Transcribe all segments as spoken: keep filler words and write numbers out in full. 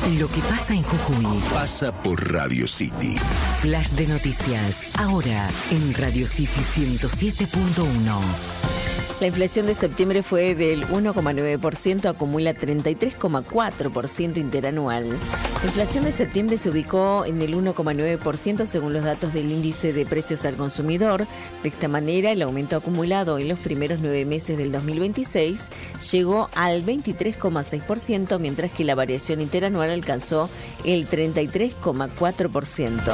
Lo que pasa en Jujuy pasa por Radio City. Flash de noticias, ahora en Radio City ciento siete punto uno. La inflación de septiembre fue del uno coma nueve por ciento, acumula treinta y tres coma cuatro por ciento interanual. La inflación de septiembre se ubicó en el uno coma nueve por ciento según los datos del índice de precios al consumidor. De esta manera, el aumento acumulado en los primeros nueve meses del dos mil veintiséis llegó al veintitrés coma seis por ciento, mientras que la variación interanual alcanzó el treinta y tres coma cuatro por ciento.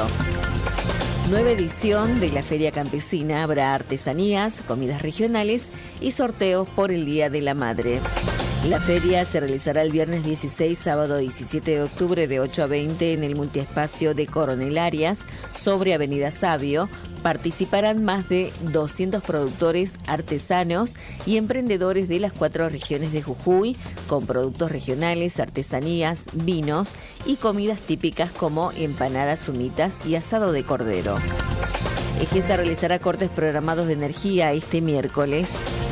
Nueva edición de la Feria Campesina. Habrá artesanías, comidas regionales y sorteos por el Día de la Madre. La feria se realizará el viernes dieciséis, sábado diecisiete de octubre de ocho a veinte en el multiespacio de Coronel Arias sobre Avenida Sabio. Participarán más de doscientos productores, artesanos y emprendedores de las cuatro regiones de Jujuy, con productos regionales, artesanías, vinos y comidas típicas como empanadas, humitas y asado de cordero. Egesa realizará cortes programados de energía este miércoles.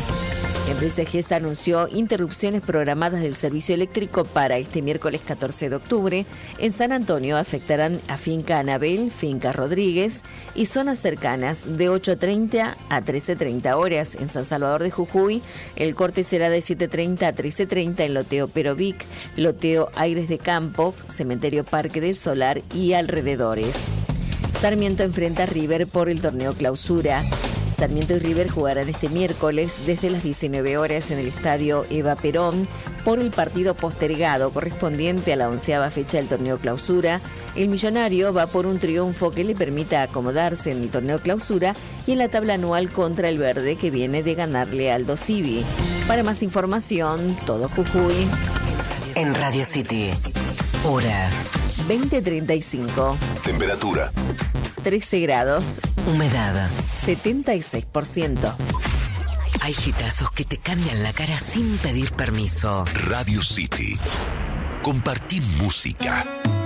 La empresa Egesa anunció interrupciones programadas del servicio eléctrico para este miércoles catorce de octubre. En San Antonio afectarán a Finca Anabel, Finca Rodríguez y zonas cercanas de ocho treinta a trece treinta horas. En San Salvador de Jujuy, el corte será de siete treinta a trece treinta en Loteo Perovic, Loteo Aires de Campo, Cementerio Parque del Solar y alrededores. Sarmiento enfrenta a River por el torneo Clausura. Sarmiento y River jugarán este miércoles desde las diecinueve horas en el estadio Eva Perón por el partido postergado correspondiente a la onceava fecha del torneo Clausura. El millonario va por un triunfo que le permita acomodarse en el torneo Clausura y en la tabla anual contra el verde, que viene de ganarle al Aldo Civi. Para más información, todo Jujuy en Radio City. Hora veinte treinta y cinco. Temperatura trece grados. Humedad setenta y seis por ciento. Hay hitazos que te cambian la cara sin pedir permiso. Radio City. Compartí música.